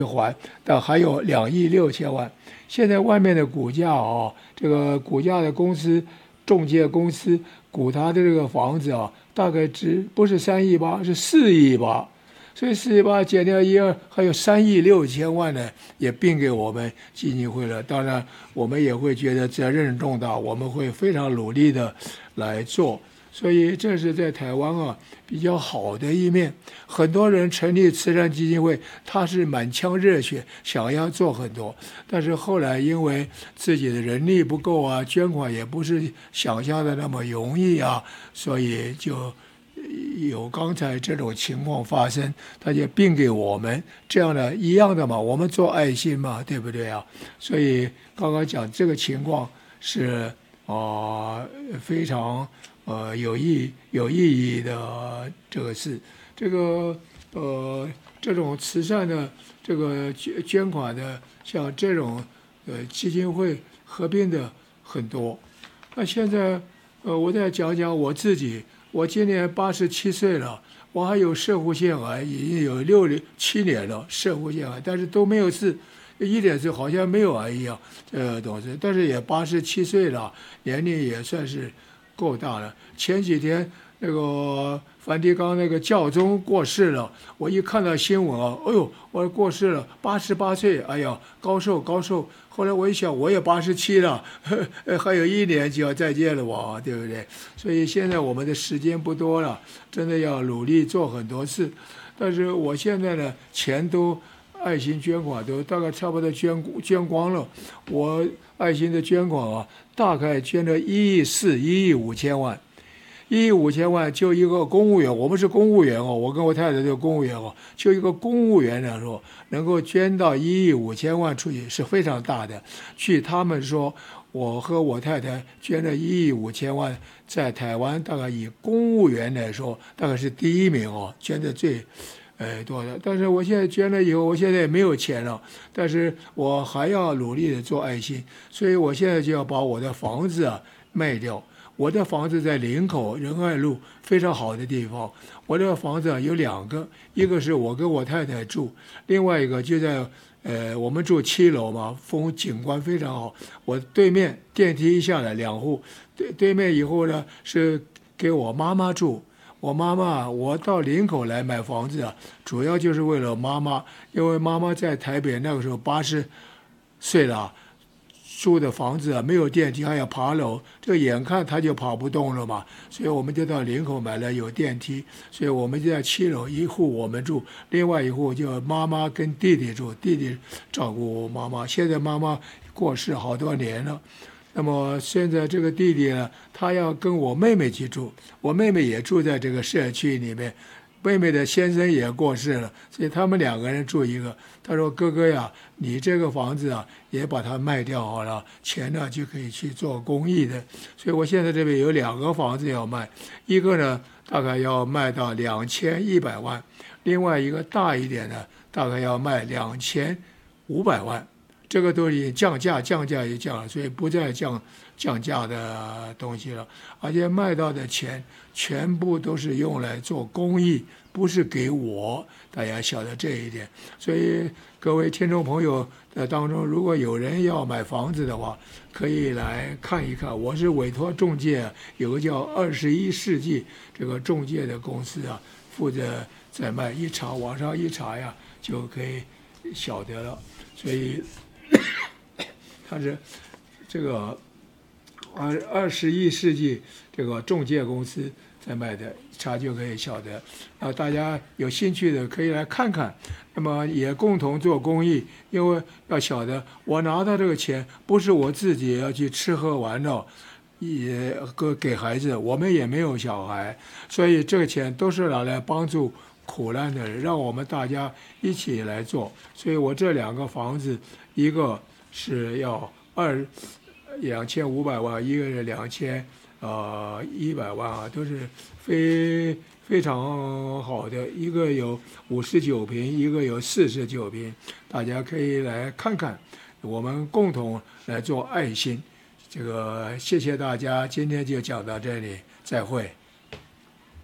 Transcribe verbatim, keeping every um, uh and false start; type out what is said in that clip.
还，但还有两亿六千万。现在外面的股价啊，这个股价的公司、中介公司估他的这个房子啊，大概值不是三亿八，是四亿八。所以四亿八减掉一二，还有三亿六千万呢，也并给我们基金会了。当然，我们也会觉得责任重大，我们会非常努力的来做。所以这是在台湾啊比较好的一面。很多人成立慈善基金会，他是满腔热血，想要做很多，但是后来因为自己的人力不够啊，捐款也不是想象的那么容易啊，所以就有刚才这种情况发生，他就并给我们这样的一样的嘛，我们做爱心嘛，对不对啊？所以刚刚讲这个情况是啊、呃、非常。呃，有意有意义的这个事，这个呃，这种慈善的这个捐捐款的，像这种呃基金会合并的很多。那现在呃，我再讲讲我自己，我今年八十七岁了，我还有肾上腺癌，已经有六七年了，肾上腺癌，但是都没有事。一点是好像没有癌一样，呃，东西，但是也八十七岁了，年龄也算是够大了。前几天那个梵蒂冈那个教宗过世了，我一看到新闻啊，哎呦，我过世了，八十八岁，哎呀，高寿高寿。后来我一想，我也八十七了，呵呵，还有一年就要再见了我，对不对？所以现在我们的时间不多了，真的要努力做很多事。但是我现在呢，钱都。爱心捐款都大概差不多捐捐光了，我爱心的捐款啊，大概捐了一亿四、一亿五千万，一亿五千万就一个公务员，我们是公务员哦，我跟我太太是公务员哦，就一个公务员来说，能够捐到一亿五千万出去是非常大的。据他们说，我和我太太捐了一亿五千万，在台湾大概以公务员来说，大概是第一名哦，捐的最。呃，多的，但是我现在捐了以后，我现在也没有钱了，但是我还要努力的做爱心，所以我现在就要把我的房子啊卖掉。我的房子在林口仁爱路非常好的地方，我这个房子啊有两个，一个是我跟我太太住，另外一个就在呃我们住七楼嘛，风景观非常好。我对面电梯一下来两户，对对面以后呢是给我妈妈住。我妈妈，我到林口来买房子啊，主要就是为了妈妈，因为妈妈在台北那个时候八十岁了，住的房子啊没有电梯，还要爬楼，这眼看她就跑不动了嘛，所以我们就到林口买了有电梯，所以我们就在七楼，一户我们住，另外一户就妈妈跟弟弟住，弟弟照顾妈妈。现在妈妈过世好多年了。那么现在这个弟弟呢，他要跟我妹妹去住，我妹妹也住在这个社区里面，妹妹的先生也过世了，所以他们两个人住一个。他说：“哥哥呀，你这个房子啊，也把它卖掉好了，钱呢就可以去做公益的。”所以我现在这边有两个房子要卖，一个呢大概要卖到两千一百万，另外一个大一点的大概要卖两千五百万。这个都已经降价，降价也降了，所以不再降降价的东西了。而且卖到的钱全部都是用来做公益，不是给我，大家晓得这一点。所以各位听众朋友的当中，如果有人要买房子的话，可以来看一看。我是委托中介，有个叫二十一世纪这个中介的公司啊，负责在卖，一查网上一查呀，就可以晓得了。所以。它是这个二二十一世纪这个中介公司在卖的，查就可以晓得。啊，大家有兴趣的可以来看看。那么也共同做公益，因为要晓得，我拿到这个钱不是我自己要去吃喝玩乐，也给孩子，我们也没有小孩，所以这个钱都是拿来帮助苦难的人，让我们大家一起来做。所以我这两个房子，一个是要二两千五百万，一个是两千呃一百万啊，都是非非常好的。一个有五十九平，一个有四十九平，大家可以来看看，我们共同来做爱心。这个谢谢大家，今天就讲到这里，再会。